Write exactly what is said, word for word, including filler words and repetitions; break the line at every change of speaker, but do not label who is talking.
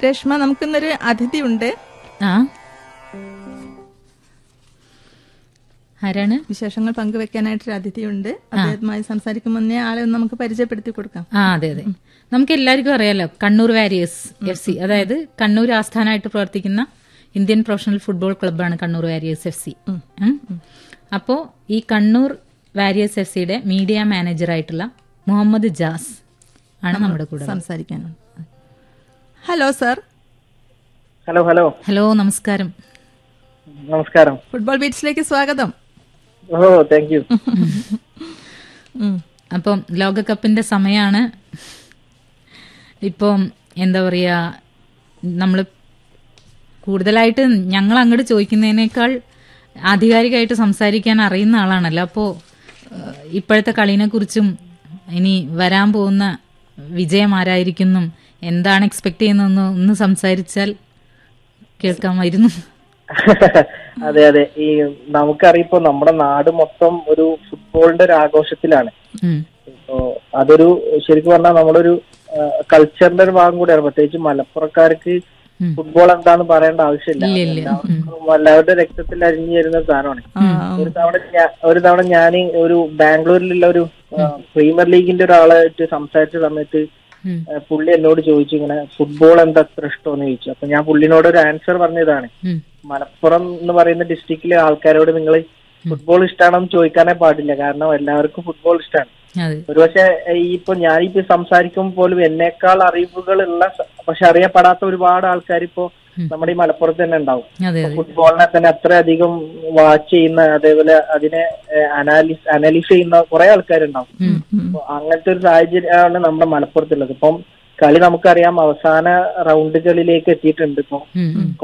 രേഷ്മ, നമുക്കിന്നൊരു അതിഥി ഉണ്ട്.
ആ ആരാണ്?
വിശേഷങ്ങൾ പങ്കുവെക്കാനായിട്ടൊരു അതിഥിയുണ്ട്. അദ്ദേഹവുമായി സംസാരിക്കും മുന്നേ ആളെ ഒന്ന് നമുക്ക് പരിചയപ്പെടുത്തി കൊടുക്കാം.
ആ അതെ അതെ നമുക്ക് എല്ലാവർക്കും അറിയാലോ, കണ്ണൂർ വാരിയേഴ്സ് എഫ് സി, അതായത് കണ്ണൂർ ആസ്ഥാനമായിട്ട് പ്രവർത്തിക്കുന്ന Indian professional football ക്ലബ്ബാണ് Kannur warriors F C. അപ്പോ ഈ കണ്ണൂർ വാരിയേഴ്സ് എഫ് സിയുടെ മീഡിയ മാനേജറായിട്ടുള്ള മുഹമ്മദ് ജാസ് ആണ് നമ്മുടെ കൂടെ
സംസാരിക്കാനുണ്ട്. Hello sir.
Hello hello
hello നമസ്കാരം.
നമസ്കാരം.
ഫുട്ബോൾ ബീറ്റ്സിലേക്ക് സ്വാഗതം.
ഓ താങ്ക് യു.
അപ്പം ലോകകപ്പിന്റെ സമയമാണ്. ഇപ്പം എന്താ പറയാ, നമ്മള് കൂടുതലായിട്ട് ഞങ്ങൾ അങ്ങോട്ട് ചോദിക്കുന്നതിനേക്കാൾ ആധികാരികമായിട്ട് സംസാരിക്കാൻ അറിയുന്ന ആളാണല്ലോ. അപ്പോ ഇപ്പോഴത്തെ കളീനെ കുറിച്ചും ഇനി വരാൻ പോകുന്ന വിജയം ആരായിരിക്കുന്നു, എന്താണ് എക്സ്പെക്ട് ചെയ്യുന്നതെന്ന് ഒന്ന് സംസാരിച്ചാൽ കേൾക്കാമായിരുന്നു.
അതെ അതെ ഈ നമുക്കറിയിപ്പോ നമ്മുടെ നാട് മൊത്തം ഒരു ഫുട്ബോളിന്റെ ഒരു ആഘോഷത്തിലാണ്. ഇപ്പോ അതൊരു ശരിക്കും പറഞ്ഞാൽ നമ്മളൊരു കൾച്ചറിന്റെ ഒരു ഭാഗം കൂടിയാണ്. പ്രത്യേകിച്ച് മലപ്പുറക്കാർക്ക് ഫുട്ബോൾ എന്താന്ന് പറയേണ്ട ആവശ്യമില്ല. എല്ലാവരുടെ രക്തത്തിൽ അരിഞ്ഞു വരുന്ന സാധനമാണ്. ഒരു തവണ ഒരു തവണ ഞാൻ ഒരു ബാംഗ്ലൂരിലുള്ള ഒരു പ്രീമിയർ ലീഗിന്റെ ഒരാളായിട്ട് സംസാരിച്ച സമയത്ത് പുള്ളി എന്നോട് ചോദിച്ചു, ഇങ്ങനെ ഫുട്ബോൾ എന്താ അത്ര ഇഷ്ടമെന്ന് ചോദിച്ചു. അപ്പൊ ഞാൻ പുള്ളിനോട് ഒരു ആൻസർ പറഞ്ഞതാണ്, മലപ്പുറം എന്ന് പറയുന്ന ഡിസ്ട്രിക്റ്റിലെ ആൾക്കാരോട് നിങ്ങൾ ഫുട്ബോൾ ഇഷ്ടമാണെന്ന് ചോദിക്കാനേ പാടില്ല, കാരണം എല്ലാവർക്കും ഫുട്ബോൾ ഇഷ്ടമാണ്. ഒരുപക്ഷെ ഈ ഇപ്പൊ ഞാനിപ്പോ സംസാരിക്കുമ്പോൾ പോലും എന്നേക്കാൾ അറിവുകളുള്ള പക്ഷെ അറിയപ്പെടാത്ത ഒരുപാട് ആൾക്കാർ ഇപ്പോ നമ്മുടെ ഈ മലപ്പുറത്ത് തന്നെ ഉണ്ടാവും. ഫുട്ബോളിനെ തന്നെ അത്രയധികം വാച്ച് ചെയ്യുന്ന, അതേപോലെ അതിനെ അനാലിസ് അനലൈസ് ചെയ്യുന്ന കുറെ ആൾക്കാരുണ്ടാവും. അപ്പൊ അങ്ങനത്തെ ഒരു സാഹചര്യമാണ് നമ്മുടെ മലപ്പുറത്തുള്ളത്. ഇപ്പം കളി നമുക്കറിയാം അവസാന റൗണ്ടുകളിലേക്ക് എത്തിയിട്ടുണ്ട്. ഇപ്പം